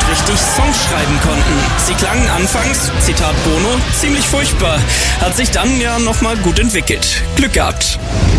richtig Songs schreiben konnten. Sie klangen anfangs, Zitat Bono, ziemlich furchtbar. Hat sich dann ja nochmal gut entwickelt. Glück gehabt.